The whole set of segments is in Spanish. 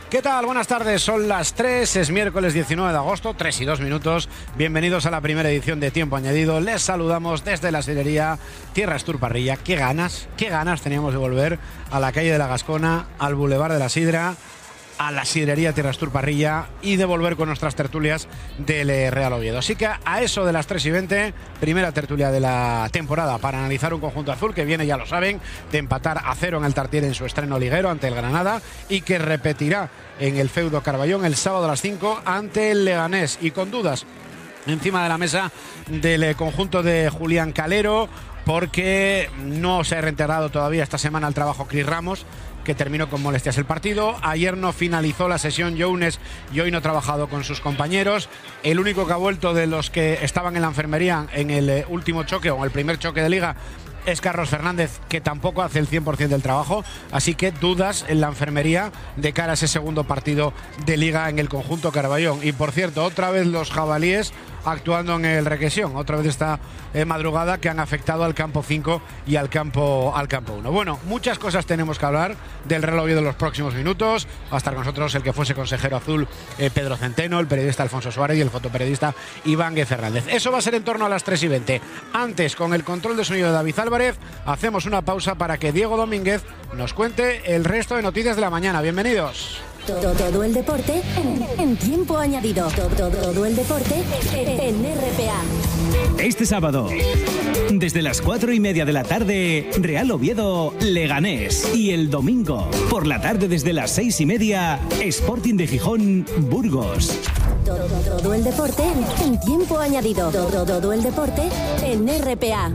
¿Qué tal? Buenas tardes, son las 3, es miércoles 19 de agosto, 3 y 2 minutos. Bienvenidos a la primera edición de Tiempo Añadido. Les saludamos desde la sidrería Tierras Tour Parrilla. Qué ganas teníamos de volver a la calle de la Gascona, al Boulevard de la Sidra, a la sidrería Tierras Tour Parrilla y de volver con nuestras tertulias del Real Oviedo. Así que a eso de las 3 y 20, primera tertulia de la temporada para analizar un conjunto azul que viene, ya lo saben, de empatar a 0 en el Tartiere en su estreno liguero ante el Granada y que repetirá en el feudo Carballón el sábado a las 5 ante el Leganés, y con dudas encima de la mesa del conjunto de Julián Calero, porque no se ha reintegrado todavía esta semana al trabajo Cris Ramos, que terminó con molestias el partido. Ayer no finalizó la sesión Younes y hoy no ha trabajado con sus compañeros. El único que ha vuelto de los que estaban en la enfermería en el último choque o el primer choque de liga es Carlos Fernández, que tampoco hace el 100% del trabajo, así que dudas en la enfermería de cara a ese segundo partido de liga en el conjunto Carballón. Y por cierto, otra vez los jabalíes actuando en el Requesión, otra vez esta madrugada, que han afectado al campo 5 y al campo 1. Bueno, muchas cosas tenemos que hablar del Real Oviedo en los próximos minutos. Va a estar con nosotros el que fuese consejero azul, Pedro Centeno, el periodista Alfonso Suárez y el fotoperiodista Iván Guez Fernández. Eso va a ser en torno a las 3 y 20. Antes, con el control de sonido de David Álvarez, hacemos una pausa para que Diego Domínguez nos cuente el resto de noticias de la mañana. Bienvenidos. Todo el deporte en tiempo añadido. Todo el deporte en RPA. Este sábado, desde las 4:30 de la tarde, Real Oviedo, Leganés. Y el domingo, por la tarde desde las 6:30, Sporting de Gijón, Burgos. Todo el deporte en tiempo añadido. Todo el deporte en RPA.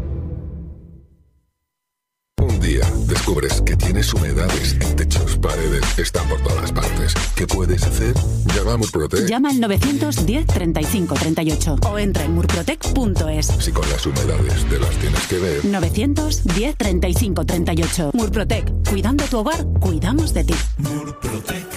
Un día descubres que tienes humedades en techos, paredes, están por todas partes. ¿Qué puedes hacer? Llama a Murprotec. Llama al 910 35 38 o entra en murprotec.es. Si con las humedades te las tienes que ver. 910 35 38. Murprotec. Cuidando tu hogar, cuidamos de ti. Murprotec.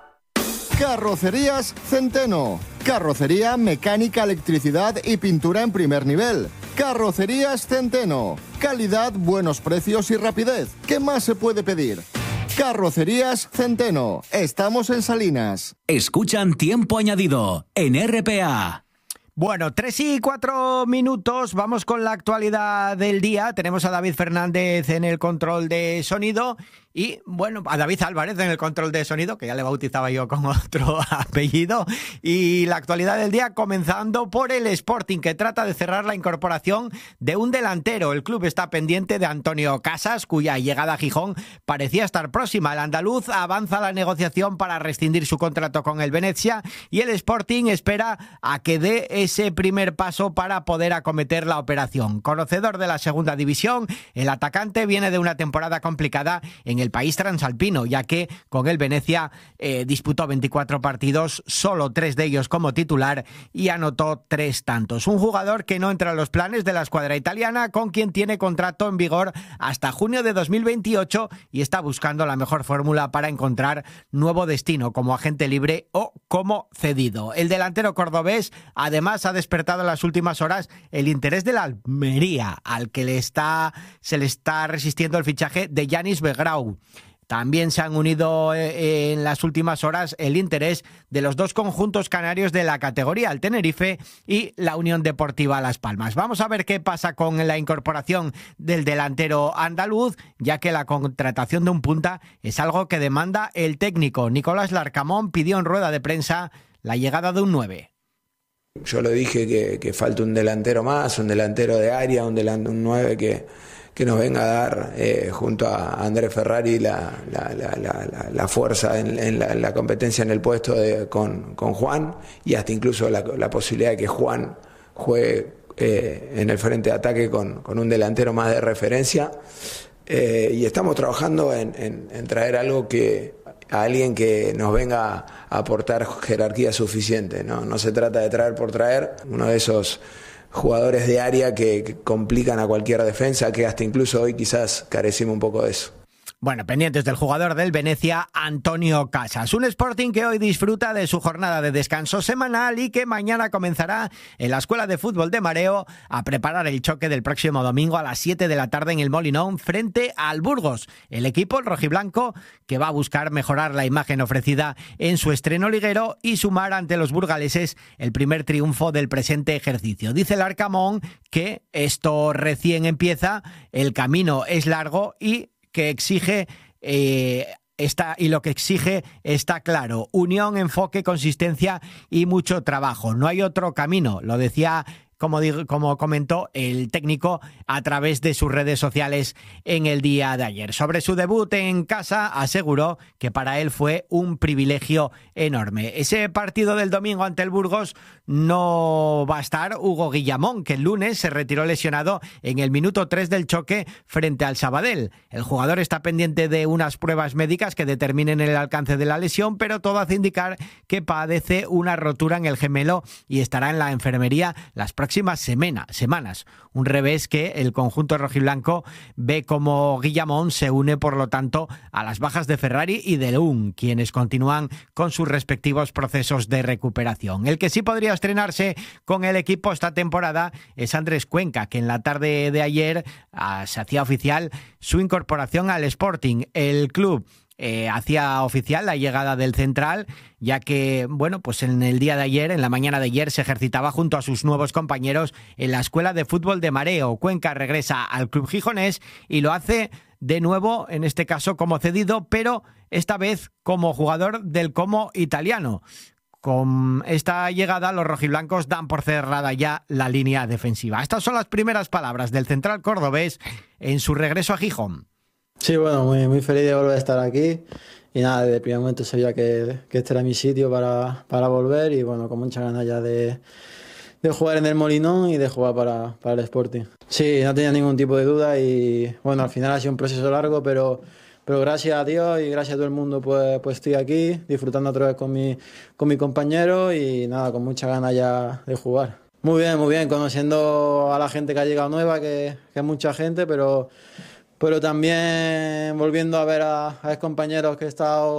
Carrocerías Centeno. Carrocería, mecánica, electricidad y pintura en primer nivel. Carrocerías Centeno. Calidad, buenos precios y rapidez. ¿Qué más se puede pedir? Carrocerías Centeno. Estamos en Salinas. Escuchan Tiempo Añadido en RPA. Bueno, 3 y 4 minutos, vamos con la actualidad del día. Tenemos a David Fernández en el control de sonido y, bueno, a David Álvarez en el control de sonido, que ya le bautizaba yo con otro apellido. Y la actualidad del día comenzando por el Sporting, que trata de cerrar la incorporación de un delantero. El club está pendiente de Antonio Casas, cuya llegada a Gijón parecía estar próxima. El andaluz avanza la negociación para rescindir su contrato con el Venezia y el Sporting espera a que dé ese primer paso para poder acometer la operación. Conocedor de la segunda división, el atacante viene de una temporada complicada en el país transalpino, ya que con el Venezia disputó 24 partidos, solo 3 de ellos como titular y anotó 3 tantos. Un jugador que no entra en los planes de la escuadra italiana, con quien tiene contrato en vigor hasta junio de 2028 y está buscando la mejor fórmula para encontrar nuevo destino como agente libre o como cedido. El delantero cordobés además ha despertado en las últimas horas el interés de la Almería, al que se le está resistiendo el fichaje de Yanis Begrau. También se han unido en las últimas horas el interés de los dos conjuntos canarios de la categoría, el Tenerife y la Unión Deportiva Las Palmas. Vamos a ver qué pasa con la incorporación del delantero andaluz, ya que la contratación de un punta es algo que demanda el técnico. Nicolás Larcamón pidió en rueda de prensa la llegada de un 9. Yo lo dije que falta un delantero más, un delantero de área, un 9 que nos venga a dar junto a Andrés Ferrari la fuerza en la competencia en el puesto con Juan, y hasta incluso la posibilidad de que Juan juegue en el frente de ataque con un delantero más de referencia. Y estamos trabajando en traer algo a alguien que nos venga a aportar jerarquía suficiente, ¿no? No se trata de traer por traer, uno de esos jugadores de área que complican a cualquier defensa, que hasta incluso hoy quizás carecimos un poco de eso. Bueno, pendientes del jugador del Venecia, Antonio Casas. Un Sporting que hoy disfruta de su jornada de descanso semanal y que mañana comenzará en la Escuela de Fútbol de Mareo a preparar el choque del próximo domingo a las 7 de la tarde en el Molinón frente al Burgos. El equipo, el rojiblanco, que va a buscar mejorar la imagen ofrecida en su estreno liguero y sumar ante los burgaleses el primer triunfo del presente ejercicio. Dice el Arcamón que esto recién empieza, el camino es largo y que exige lo que exige está claro: unión, enfoque, consistencia y mucho trabajo. No hay otro camino, lo decía, como comentó el técnico a través de sus redes sociales en el día de ayer. Sobre su debut en casa, aseguró que para él fue un privilegio enorme. Ese partido del domingo ante el Burgos no va a estar Hugo Guillamón, que el lunes se retiró lesionado en el minuto 3 del choque frente al Sabadell. El jugador está pendiente de unas pruebas médicas que determinen el alcance de la lesión, pero todo hace indicar que padece una rotura en el gemelo y estará en la enfermería las próximas semanas. Un revés que el conjunto rojiblanco ve como Guillamón se une, por lo tanto, a las bajas de Ferrari y de León, quienes continúan con sus respectivos procesos de recuperación. El que sí podría estrenarse con el equipo esta temporada es Andrés Cuenca, que en la tarde de ayer se hacía oficial su incorporación al Sporting. El club hacía oficial la llegada del central, ya que, bueno, pues en el día de ayer, en la mañana de ayer, se ejercitaba junto a sus nuevos compañeros en la Escuela de Fútbol de Mareo. Cuenca regresa al club gijonés y lo hace de nuevo, en este caso como cedido, pero esta vez como jugador del Como italiano. Con esta llegada, los rojiblancos dan por cerrada ya la línea defensiva. Estas son las primeras palabras del central cordobés en su regreso a Gijón. Sí, bueno, muy feliz de volver a estar aquí y nada, desde el primer momento sabía que este era mi sitio para volver y bueno, con muchas ganas ya de jugar en el Molinón y de jugar para el Sporting. Sí, no tenía ningún tipo de duda y bueno, al final ha sido un proceso largo, pero gracias a Dios y gracias a todo el mundo pues estoy aquí disfrutando otra vez con mi compañero y nada, con muchas ganas ya de jugar. Muy bien, conociendo a la gente que ha llegado nueva, que es mucha gente, pero también volviendo a ver a compañeros que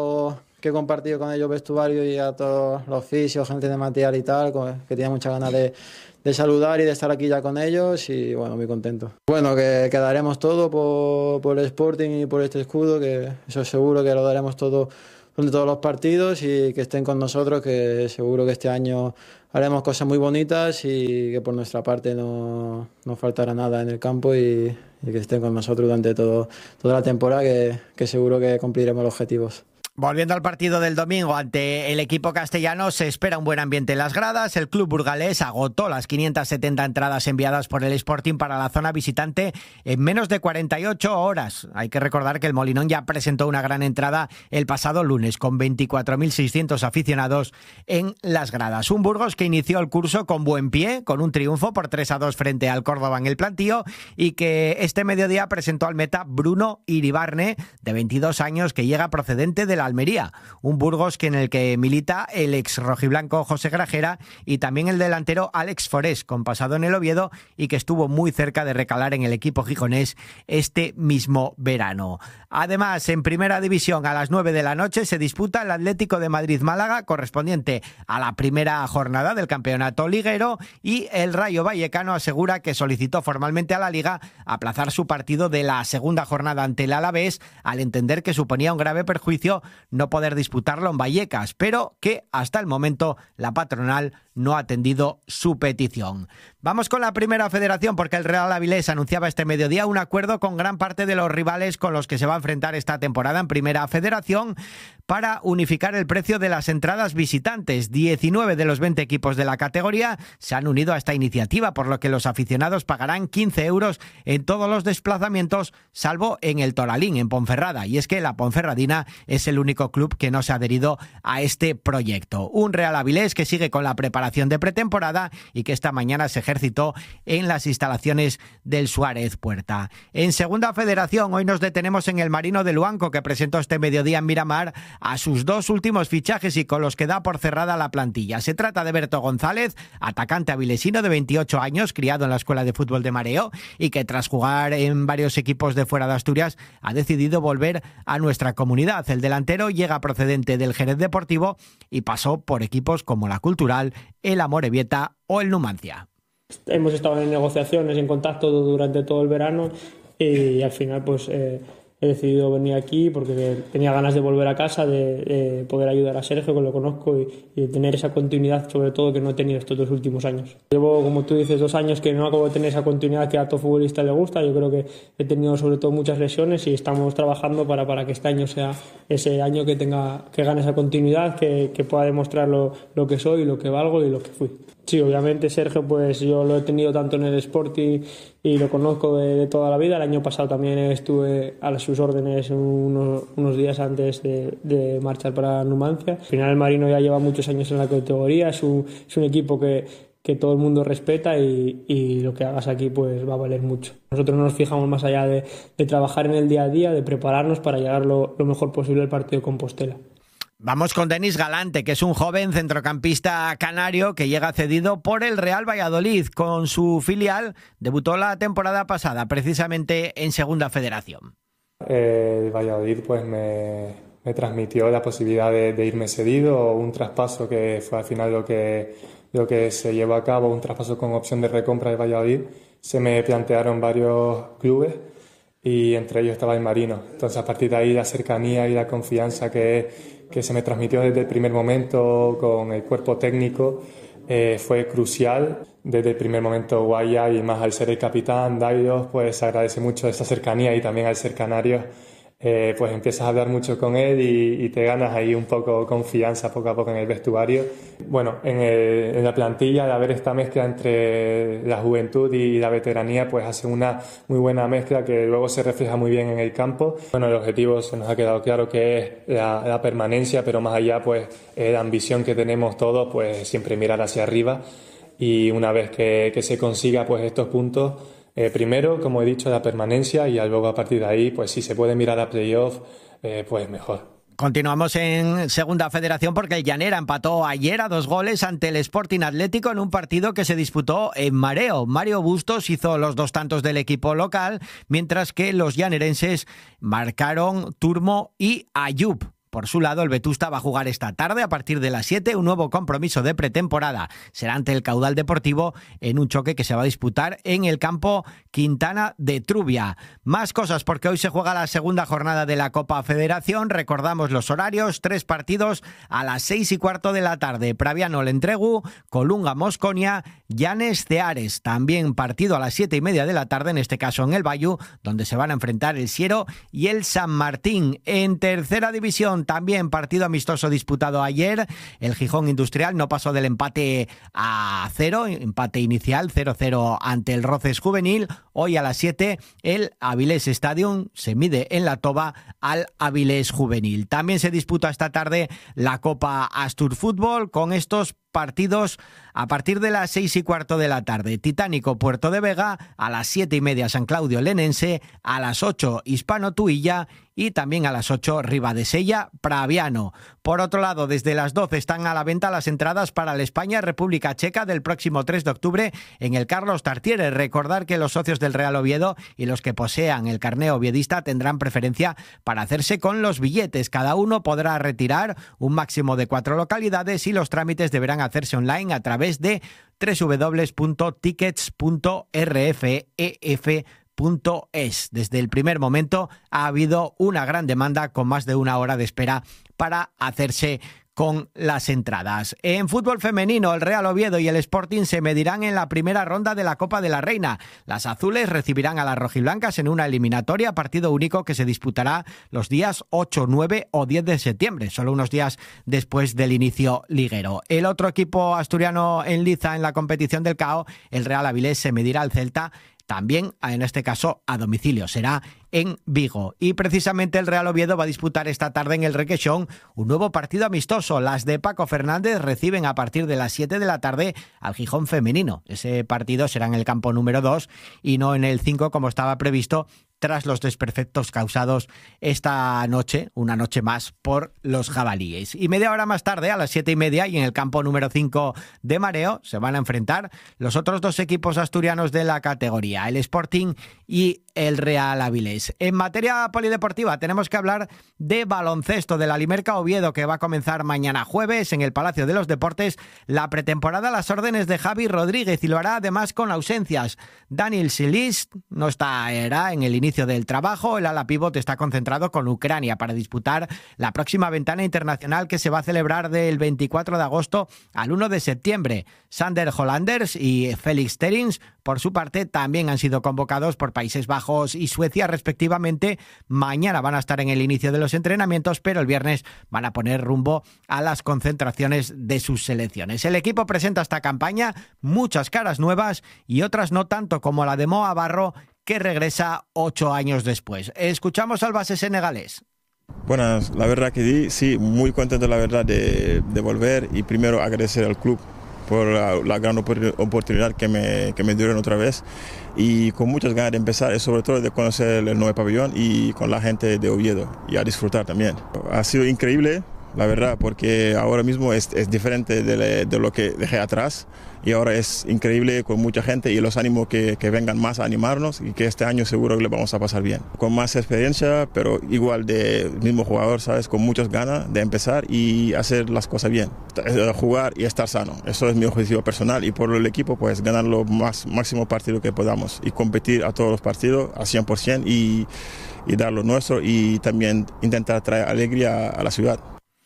he compartido con ellos vestuario y a todos los fisios, gente de material y tal, que tenía muchas ganas de saludar y de estar aquí ya con ellos y bueno, muy contento. Bueno, que daremos todo por el Sporting y por este escudo, que eso seguro que lo daremos todo durante todos los partidos y que estén con nosotros, que seguro que este año haremos cosas muy bonitas y que por nuestra parte no faltará nada en el campo y que estén con nosotros durante toda la temporada, que seguro que cumpliremos los objetivos. Volviendo al partido del domingo ante el equipo castellano, se espera un buen ambiente en las gradas. El club burgalés agotó las 570 entradas enviadas por el Sporting para la zona visitante en menos de 48 horas. Hay que recordar que el Molinón ya presentó una gran entrada el pasado lunes con 24.600 aficionados en las gradas. Un Burgos que inició el curso con buen pie, con un triunfo por 3-2 frente al Córdoba en el Plantío y que este mediodía presentó al meta Bruno Iribarne, de 22 años, que llega procedente de la Almería, un Burgos en el que milita el ex rojiblanco José Grajera y también el delantero Alex Forés, con pasado en el Oviedo y que estuvo muy cerca de recalar en el equipo gijonés este mismo verano. Además, en primera división a las 9 de la noche se disputa el Atlético de Madrid-Málaga, correspondiente a la primera jornada del campeonato liguero, y el Rayo Vallecano asegura que solicitó formalmente a la Liga aplazar su partido de la segunda jornada ante el Alavés, al entender que suponía un grave perjuicio no poder disputarlo en Vallecas, pero que hasta el momento la patronal no ha atendido su petición. Vamos con la Primera Federación, porque el Real Avilés anunciaba este mediodía un acuerdo con gran parte de los rivales con los que se va a enfrentar esta temporada en Primera Federación para unificar el precio de las entradas visitantes. 19 de los 20 equipos de la categoría se han unido a esta iniciativa, por lo que los aficionados pagarán 15 euros en todos los desplazamientos, salvo en el Toralín, en Ponferrada. Y es que la Ponferradina es el único club que no se ha adherido a este proyecto. Un Real Avilés que sigue con la preparación preparación de pretemporada y que esta mañana se ejercitó en las instalaciones del Suárez Puerta. En Segunda Federación, hoy nos detenemos en el Marino de Luanco, que presentó este mediodía en Miramar a sus 2 últimos fichajes y con los que da por cerrada la plantilla. Se trata de Berto González, atacante avilesino de 28 años, criado en la Escuela de Fútbol de Mareo y que tras jugar en varios equipos de fuera de Asturias ha decidido volver a nuestra comunidad. El delantero llega procedente del Jerez Deportivo y pasó por equipos como la Cultural, el Amorebieta o el Numancia. Hemos estado en negociaciones, en contacto durante todo el verano y al final pues he decidido venir aquí porque tenía ganas de volver a casa, de poder ayudar a Sergio, que lo conozco, y de tener esa continuidad, sobre todo, que no he tenido estos 2 últimos años. Llevo, como tú dices, 2 años que no acabo de tener esa continuidad que a todo futbolista le gusta. Yo creo que he tenido sobre todo muchas lesiones y estamos trabajando para que este año sea ese año que gane esa continuidad, que pueda demostrar lo que soy, lo que valgo y lo que fui. Sí, obviamente Sergio, pues yo lo he tenido tanto en el Sporting y lo conozco de toda la vida. El año pasado también estuve a sus órdenes unos días antes de marchar para Numancia. Al final el Marino ya lleva muchos años en la categoría, es un equipo que todo el mundo respeta y lo que hagas aquí pues va a valer mucho. Nosotros no nos fijamos más allá de trabajar en el día a día, de prepararnos para llegar lo mejor posible al partido de Compostela. Vamos con Denis Galante, que es un joven centrocampista canario que llega cedido por el Real Valladolid. Con su filial debutó la temporada pasada, precisamente en Segunda Federación. El Valladolid pues me transmitió la posibilidad de irme cedido, un traspaso que fue al final lo que se llevó a cabo, un traspaso con opción de recompra de Valladolid. Se me plantearon varios clubes y entre ellos estaba el Marino. Entonces, a partir de ahí, la cercanía y la confianza que se me transmitió desde el primer momento con el cuerpo técnico fue crucial. Desde el primer momento, Guaya, y más al ser el capitán, Daidos, pues agradece mucho esa cercanía, y también al ser canario, pues empiezas a hablar mucho con él y te ganas ahí un poco confianza poco a poco en el vestuario. Bueno, en la plantilla, de haber esta mezcla entre la juventud y la veteranía, pues hace una muy buena mezcla que luego se refleja muy bien en el campo. Bueno, el objetivo se nos ha quedado claro que es la permanencia, pero más allá, pues la ambición que tenemos todos, pues siempre mirar hacia arriba, y una vez que se consiga pues estos puntos, primero, como he dicho, la permanencia, y luego a partir de ahí, pues si se puede mirar a playoff, pues mejor. Continuamos en Segunda Federación porque el Llanera empató ayer a 2 goles ante el Sporting Atlético en un partido que se disputó en Mareo. Mario Bustos hizo los 2 tantos del equipo local, mientras que los llanerenses marcaron Turmo y Ayub. Por su lado, el Vetusta va a jugar esta tarde a partir de las 7 un nuevo compromiso de pretemporada. Será ante el Caudal Deportivo en un choque que se va a disputar en el campo Quintana de Trubia. Más cosas porque hoy se juega la segunda jornada de la Copa Federación. Recordamos los horarios: 3 partidos a las 6:15 de la tarde. Praviano Lentregu, Colunga Mosconia, Llanes Ceares. También partido a las 7:30 de la tarde, en este caso en el Bayu, donde se van a enfrentar el Siero y el San Martín. En tercera división, también partido amistoso disputado ayer. El Gijón Industrial no pasó del empate a 0, empate inicial 0-0 ante el Roces Juvenil. Hoy a las 7 el Avilés Stadium se mide en la Toba al Avilés Juvenil. También se disputa esta tarde la Copa Astur Fútbol con estos partidos a partir de las 6:15 de la tarde. Titánico Puerto de Vega, a las 7:30 San Claudio Lenense, a las 8 Hispano Tuilla y también a las 8 Ribadesella Praviano. Por otro lado, desde las 12 están a la venta las entradas para el España-República Checa del próximo 3 de octubre en el Carlos Tartiere. Recordar que los socios del Real Oviedo y los que posean el carné oviedista tendrán preferencia para hacerse con los billetes. Cada uno podrá retirar un máximo de 4 localidades y los trámites deberán hacerse online a través de www.tickets.rfef.es. Desde el primer momento ha habido una gran demanda con más de 1 hora de espera para hacerse con las entradas. En fútbol femenino, el Real Oviedo y el Sporting se medirán en la primera ronda de la Copa de la Reina. Las azules recibirán a las rojiblancas en una eliminatoria, partido único que se disputará los días 8, 9 o 10 de septiembre, solo unos días después del inicio liguero. El otro equipo asturiano en liza en la competición del CAO, el Real Avilés, se medirá al Celta también en este caso a domicilio, será en Vigo. Y precisamente el Real Oviedo va a disputar esta tarde en el Requesón un nuevo partido amistoso. Las de Paco Fernández reciben a partir de las 7 de la tarde al Gijón femenino. Ese partido será en el campo número 2 y no en el 5 como estaba previsto, tras los desperfectos causados esta noche, una noche más, por los jabalíes. Y media hora más tarde, a las 7:30, y en el campo número 5 de Mareo, se van a enfrentar los otros dos equipos asturianos de la categoría, el Sporting y el Real Avilés. En materia polideportiva tenemos que hablar de baloncesto, de la Limerca Oviedo, que va a comenzar mañana jueves en el Palacio de los Deportes la pretemporada a las órdenes de Javi Rodríguez, y lo hará además con ausencias. Daniel Silis no estará en el inicio del trabajo. El ala pívot está concentrado con Ucrania para disputar la próxima ventana internacional que se va a celebrar del 24 de agosto al 1 de septiembre. Sander Hollanders y Felix Terins, por su parte, también han sido convocados por Países Bajos y Suecia respectivamente. Mañana van a estar en el inicio de los entrenamientos, pero el viernes van a poner rumbo a las concentraciones de sus selecciones. El equipo presenta esta campaña muchas caras nuevas y otras no tanto, como la de Moa Barro, que regresa 8 años después. Escuchamos al base senegalés. Buenas, la verdad que sí, muy contento la verdad de volver, y primero agradecer al club por la gran oportunidad que me dieron otra vez, y con muchas ganas de empezar, y sobre todo de conocer el nuevo pabellón y con la gente de Oviedo, y a disfrutar también. Ha sido increíble, la verdad, porque ahora mismo es diferente de lo que dejé atrás, y ahora es increíble con mucha gente, y los ánimos que vengan más a animarnos, y que este año seguro que le vamos a pasar bien. Con más experiencia, pero igual de mismo jugador, ¿sabes? Con muchas ganas de empezar y hacer las cosas bien. Jugar y estar sano. Eso es mi objetivo personal, y por el equipo, pues ganar lo máximo partido que podamos y competir a todos los partidos al 100% y dar lo nuestro, y también intentar traer alegría a la ciudad.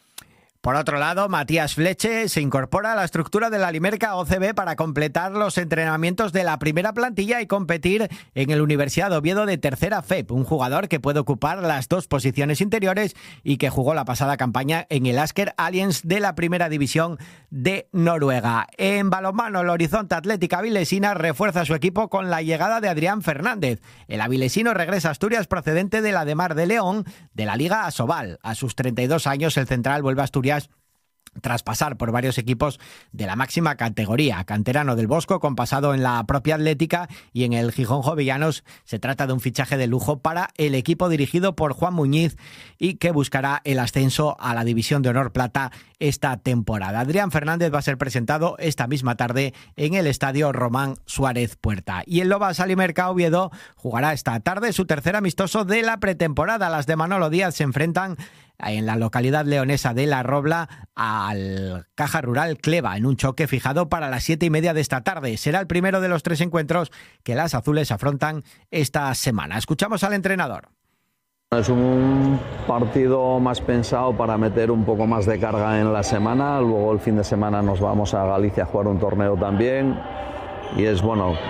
Por otro lado, Matías Fleche se incorpora a la estructura de la Limerca OCB para completar los entrenamientos de la primera plantilla y competir en el Universidad Oviedo de Tercera FEP, un jugador que puede ocupar las dos posiciones interiores y que jugó la pasada campaña en el Asker Aliens de la Primera División de Noruega. En balonmano, el Horizonte Atlética Avilesina refuerza su equipo con la llegada de Adrián Fernández. El avilesino regresa a Asturias procedente de la de Mar de León de la Liga Asobal. A sus 32 años, el central vuelve a Asturias tras pasar por varios equipos de la máxima categoría. Canterano del Bosco, con pasado en la propia Atlética y en el Gijón Jovellanos, se trata de un fichaje de lujo para el equipo dirigido por Juan Muñiz, y que buscará el ascenso a la División de Honor Plata esta temporada. Adrián Fernández va a ser presentado esta misma tarde en el Estadio Román Suárez Puerta. Y el Lobas Limerca Oviedo jugará esta tarde su tercer amistoso de la pretemporada. Las de Manolo Díaz se enfrentan en la localidad leonesa de La Robla al Caja Rural Cleva, en un choque fijado para las 7:30 de esta tarde. Será el primero de los 3 encuentros que las azules afrontan esta semana. Escuchamos al entrenador. Es un partido más pensado para meter un poco más de carga en la semana. Luego el fin de semana nos vamos a Galicia a jugar un torneo también. Y es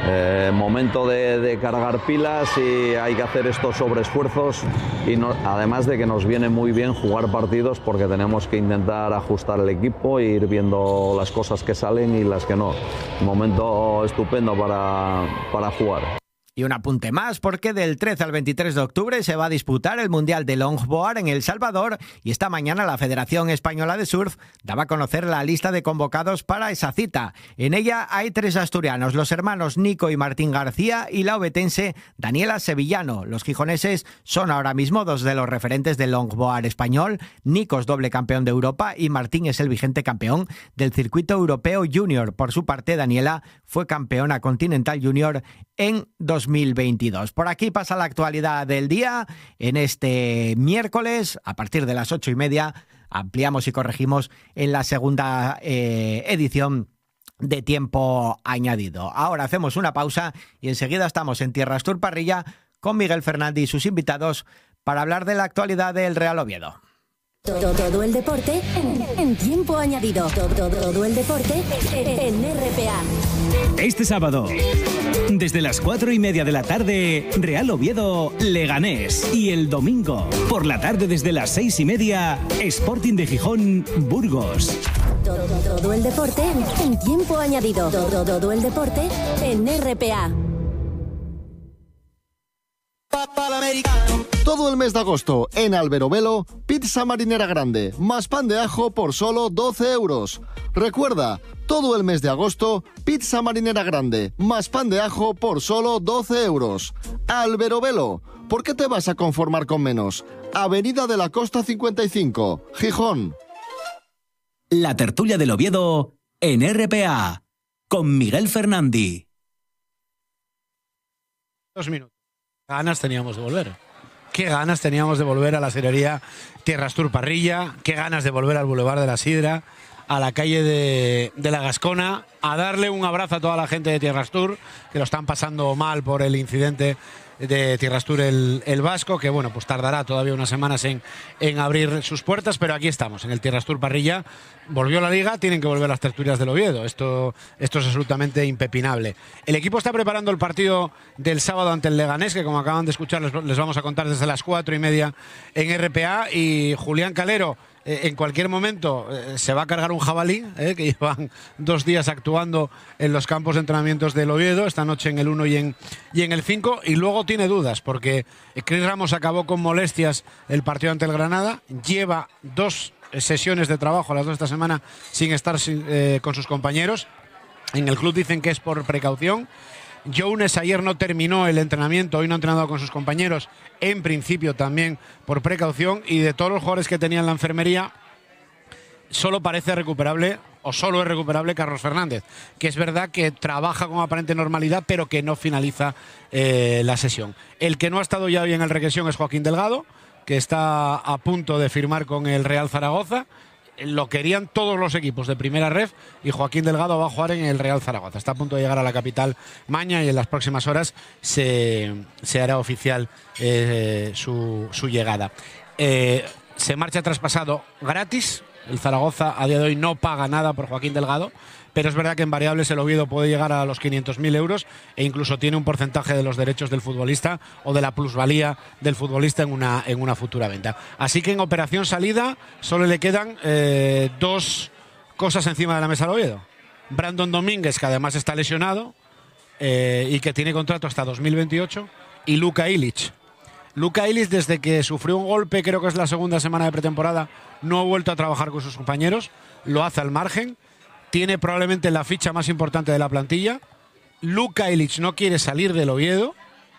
momento de cargar pilas, y hay que hacer estos sobreesfuerzos, y además de que nos viene muy bien jugar partidos, porque tenemos que intentar ajustar el equipo e ir viendo las cosas que salen y las que no. Un momento estupendo para jugar. Y un apunte más, porque del 13 al 23 de octubre se va a disputar el Mundial de Longboard en El Salvador, y esta mañana la Federación Española de Surf daba a conocer la lista de convocados para esa cita. En ella hay 3 asturianos, los hermanos Nico y Martín García, y la obetense Daniela Sevillano. Los gijoneses son ahora mismo 2 de los referentes del longboard español. Nico es doble campeón de Europa y Martín es el vigente campeón del circuito europeo junior. Por su parte, Daniela fue campeona continental junior en 2022. Por aquí pasa la actualidad del día. En este miércoles, a partir de las 8:30, ampliamos y corregimos en la segunda edición de Tiempo Añadido. Ahora hacemos una pausa y enseguida estamos en Tierra Astur Parrilla con Miguel Fernández y sus invitados para hablar de la actualidad del Real Oviedo. Todo el deporte en Tiempo Añadido. Todo el deporte en RPA. Este sábado, desde las 4:30 de la tarde, Real Oviedo, Leganés. Y el domingo, por la tarde desde las 6:30, Sporting de Gijón, Burgos. Todo el deporte en Tiempo Añadido. Todo el deporte en RPA. Todo el mes de agosto en Alberobelo, pizza marinera grande, más pan de ajo por solo 12 euros. Recuerda, todo el mes de agosto, pizza marinera grande, más pan de ajo por solo 12 euros. Alberobelo, ¿por qué te vas a conformar con menos? Avenida de la Costa 55, Gijón. La tertulia del Oviedo en RPA, con Miguel Fernandi. 2 minutos. Ganas teníamos de volver. Qué ganas teníamos de volver a la sirería Tierras Tour Parrilla. Qué ganas de volver al Boulevard de la Sidra, a la calle de la Gascona, a darle un abrazo a toda la gente de Tierras Tour, que lo están pasando mal por el incidente de Tierras Tour el Vasco, que bueno, pues tardará todavía unas semanas en abrir sus puertas, pero aquí estamos, en el Tierras Tour Parrilla. Volvió la Liga, tienen que volver las tertulias del Oviedo. Esto es absolutamente impepinable. El equipo está preparando el partido del sábado ante el Leganés, que como acaban de escuchar les vamos a contar desde las 4:30 en RPA, y Julián Calero en cualquier momento se va a cargar un jabalí, que llevan 2 días actuando en los campos de entrenamientos del Oviedo, esta noche en el 1 y en el 5, y luego tiene dudas, porque Cris Ramos acabó con molestias el partido ante el Granada, lleva 2 sesiones de trabajo, las 2 esta semana, sin estar con sus compañeros. En el club dicen que es por precaución. Jones ayer no terminó el entrenamiento, hoy no ha entrenado con sus compañeros, en principio también por precaución, y de todos los jugadores que tenía en la enfermería, solo parece recuperable, o solo es recuperable Carlos Fernández, que es verdad que trabaja con aparente normalidad, pero que no finaliza la sesión. El que no ha estado ya hoy en el regresión es Joaquín Delgado, que está a punto de firmar con el Real Zaragoza. Lo querían todos los equipos de primera ref, y Joaquín Delgado va a jugar en el Real Zaragoza. Está a punto de llegar a la capital mañana, y en las próximas horas se hará oficial su llegada. Se marcha traspasado gratis. El Zaragoza a día de hoy no paga nada por Joaquín Delgado, pero es verdad que en variables el Oviedo puede llegar a los 500.000 euros, e incluso tiene un porcentaje de los derechos del futbolista o de la plusvalía del futbolista en una futura venta. Así que en operación salida solo le quedan 2 cosas encima de la mesa al Oviedo. Brandon Domínguez, que además está lesionado y que tiene contrato hasta 2028, y Luka Ilić. Luka Ilić, desde que sufrió un golpe, creo que es la segunda semana de pretemporada, no ha vuelto a trabajar con sus compañeros, lo hace al margen. Tiene probablemente la ficha más importante de la plantilla. Luka Ilić no quiere salir del Oviedo,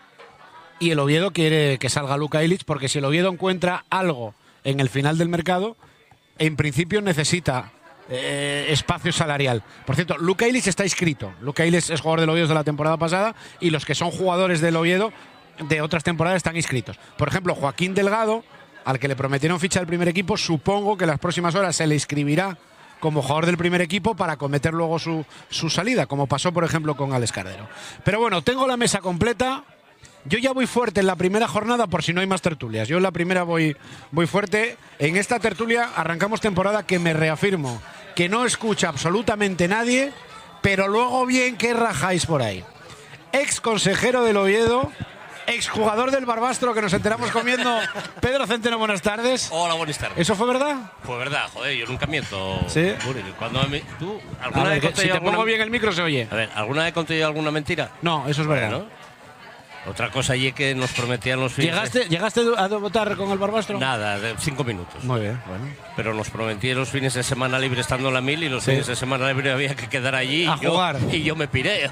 y el Oviedo quiere que salga Luka Ilić, porque si el Oviedo encuentra algo en el final del mercado, en principio necesita espacio salarial. Por cierto, Luka Ilić está inscrito. Luka Ilić es jugador del Oviedo de la temporada pasada, y los que son jugadores del Oviedo de otras temporadas están inscritos. Por ejemplo, Joaquín Delgado, al que le prometieron ficha del primer equipo, supongo que en las próximas horas se le inscribirá como jugador del primer equipo para cometer luego su salida, como pasó por ejemplo con Alex Cardero. Pero bueno, tengo la mesa completa. Yo ya voy fuerte en la primera jornada, por si no hay más tertulias. Yo en la primera voy fuerte. En esta tertulia arrancamos temporada que me reafirmo que no escucha absolutamente nadie, pero luego bien que rajáis por ahí. Ex consejero del Oviedo, exjugador del Barbastro, que nos enteramos comiendo. Pedro Centeno, buenas tardes. Hola, buenas tardes. ¿Eso fue verdad? Fue verdad, joder, yo nunca miento. ¿Sí? Cuando ¿tú alguna vez si te pongo bien el micro se oye. A ver, ¿alguna vez conté yo alguna mentira? No, eso es verdad. ¿No? Otra cosa allí que nos prometían los fines. ¿Llegaste a votar con el Barbastro? Nada, de 5 minutos. Muy bien, bueno. Pero nos prometían los fines de semana libre estando en la 1000, y los fines de semana libre había que quedar allí a jugar. Y yo me piré.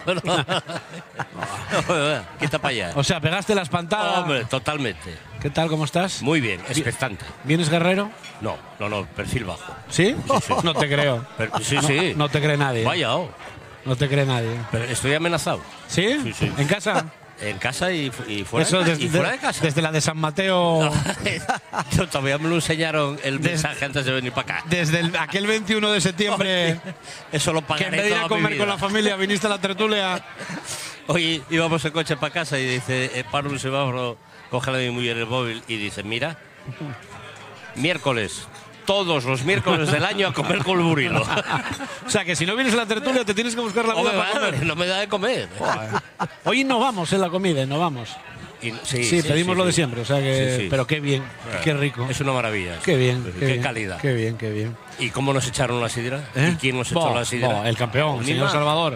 Quita para allá. O sea, pegaste la espantada. Hombre, totalmente. ¿Qué tal, cómo estás? Muy bien, expectante. ¿Vienes guerrero? No, perfil bajo. ¿Sí? Sí. No te creo. Sí. No te cree nadie. Vaya. No te cree nadie. Pero estoy amenazado. ¿Sí? Sí. ¿En casa? En casa y fuera, eso y fuera de casa. Desde la de San Mateo. No, todavía me lo enseñaron el mensaje antes de venir para acá. Desde aquel 21 de septiembre. Eso lo pagaré. Que en vez de ir a comer con la familia viniste a la tertulia. Hoy íbamos en coche para casa y dice, paro un semáforo, coge a mi mujer el móvil y dice, mira, miércoles. Todos los miércoles del año a comer con el burilo. O sea, que si no vienes a la tertulia te tienes que buscar la vida para comer. No me da de comer. Hoy no vamos en la comida, no vamos. Sí, pedimos lo de siempre, o sea que. Sí. Pero qué bien, qué rico. Es una maravilla. Qué bien. Qué calidad. Qué bien. ¿Y cómo nos echaron la sidra? ¿Y quién nos echó la sidra? El campeón, el señor Salvador.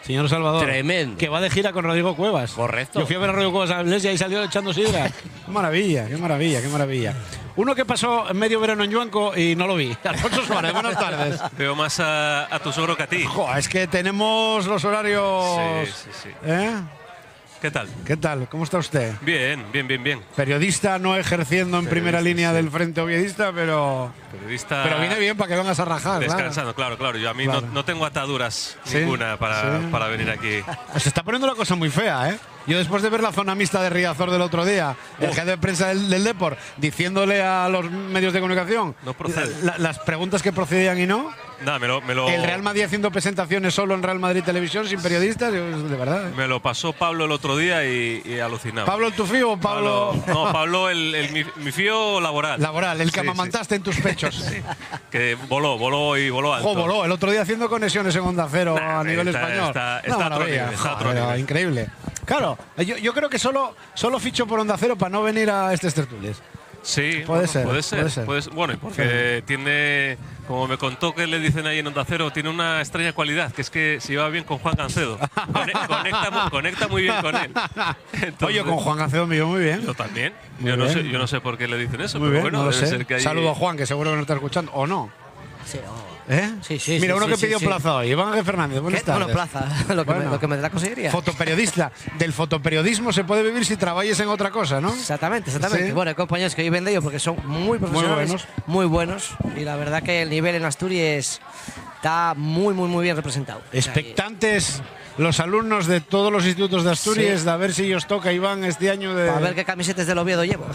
Señor Salvador. Tremendo. Que va de gira con Rodrigo Cuevas. Correcto. Yo fui a ver a Rodrigo Cuevas a la iglesia y salió echando sidra. Qué maravilla, qué maravilla, qué maravilla. Uno que pasó medio verano en Yuanco y no lo vi. Alfonso Suárez, buenas tardes. Veo más a tu suegro que a ti. Jo, es que tenemos los horarios. Sí. ¿Eh? ¿Qué tal? ¿Qué tal? ¿Cómo está usted? Bien. Periodista no ejerciendo en primera línea del Frente Oviedista, pero viene bien para que vengas a rajar. Descansando, claro. Yo a mí Claro. no tengo ataduras ¿Sí? ninguna para venir aquí. Se está poniendo la cosa muy fea, ¿eh? Yo después de ver la zona mixta de Riazor del otro día, el jefe de prensa del Depor, diciéndole a los medios de comunicación No procede. las preguntas que procedían y no. Nada, me lo El Real Madrid haciendo presentaciones solo en Real Madrid Televisión sin periodistas, de verdad. me lo pasó Pablo el otro día y alucinaba. ¿Pablo el tu fío o Pablo? No, Pablo mi fío laboral. Laboral, el que Sí, amamantaste en tus pechos. Que voló alto. Jo, voló el otro día haciendo conexiones en Onda Cero a nivel español. Está Una a otro maravilla. nivel, está a otro Joder, nivel. increíble. Claro, yo creo que solo ficho por Onda Cero para no venir a estos tertulias. Sí, Puede bueno, ser. puede ser. Bueno, y porque tiene, como me contó que le dicen ahí en Onda Cero, tiene una extraña cualidad, que es que se lleva bien con Juan Gancedo. Conecta muy bien con él. Entonces, Oye, con Juan Gancedo me llevo muy bien. Yo también. Muy Yo bien. no sé por qué le dicen eso, Muy pero bien, bueno, no lo debe sé. ser que hay… Saludo a Juan, que seguro que nos está escuchando, ¿o no? Sí, ¿Eh? Sí. Mira, uno que sí, pidió sí. plaza hoy. Iván Ángel Fernández, buenas ¿Qué? tardes. Bueno, plaza, lo que me la conseguiría. Fotoperiodista. Del fotoperiodismo se puede vivir si trabajes en otra cosa, ¿no? Exactamente. Sí. Bueno, hay compañeros que viven de ello porque son muy profesionales, muy buenos, y la verdad que el nivel en Asturias está muy bien representado. Expectantes los alumnos de todos los institutos de Asturias Sí. de a ver si os toca, Iván, este año de… A ver qué camisetas del Oviedo llevo.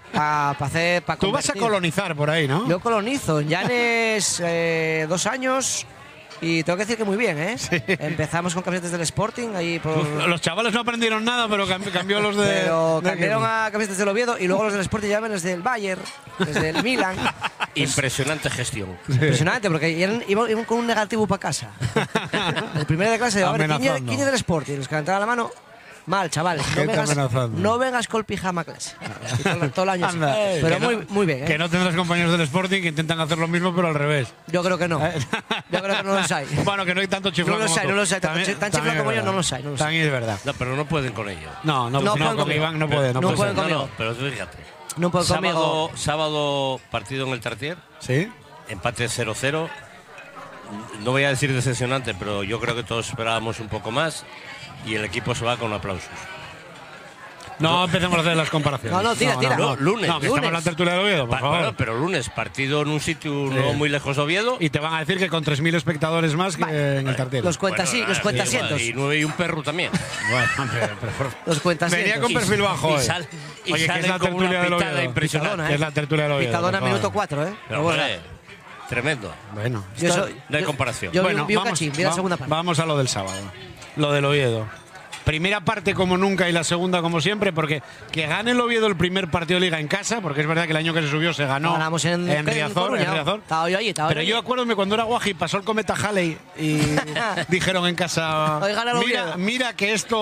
Tú vas a colonizar por ahí, ¿no? Yo colonizo. En Llanes 2 años. Y tengo que decir que muy bien, ¿eh? Empezamos con camisetas del Sporting. Ahí por… Los chavales no aprendieron nada, pero cambió los de… Pero cambiaron a camisetas del Oviedo y luego los del Sporting llaman desde el Bayern, desde el Milan. Impresionante gestión. Impresionante, porque iban con un negativo para casa. El primero de clase, a ver, ¿quién es del Sporting? Los que levantaban la mano. Mal, chavales. No vengas con el pijama a clase. Todo el año así. Pero muy bien. ¿eh? Que no tendrás compañeros del Sporting que intentan hacer lo mismo, pero al revés. Yo creo que no. Yo creo que no los hay. Bueno, que no hay tanto chiflado No los hay, como tú. no los hay. Tan chiflado como yo no los hay. También es verdad. No, pero no pueden con ello. No, con Iván no puede. No pueden conmigo. No, pero tú fíjate. No pueden conmigo. Sábado partido en el Tartier. Sí. Empate 0-0. No voy a decir decepcionante, pero yo creo que todos esperábamos un poco más y el equipo se va con aplausos. No empecemos a hacer las comparaciones. No, tira. No, lunes. No, que estamos en la tertulia de Oviedo, por favor. Bueno, pero lunes, partido en un sitio no muy lejos de Oviedo. Y te van a decir que con 3.000 espectadores más que en el Tartier. Los cuentasientos. Y 9 y un perro también. Bueno, Los cuentasientos. venía con perfil bajo hoy. Oye, que es la tertulia del Oviedo. Impresionante. Que es la tertulia del Oviedo. Picadona minuto 4, ¿eh? Pero bueno, tremendo. Bueno, no hay comparación. Yo bueno, vi un cachín, vi la segunda parte. Vamos a lo del sábado. Lo del Oviedo. Primera parte como nunca y la segunda como siempre, porque que gane el Oviedo el primer partido de Liga en casa, porque es verdad que el año que se subió se ganó Ganamos en Riazor. Estaba yo allí. Pero yo acuérdame cuando era Guaji pasó el cometa Halley y dijeron en casa, Hoy gana el Oviedo. mira que esto